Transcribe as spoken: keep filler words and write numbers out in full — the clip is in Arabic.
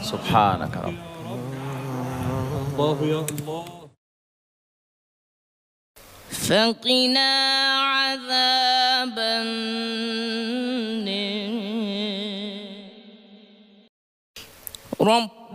سبحانك رب. الله يا الله. فقنا عذاب النار. رب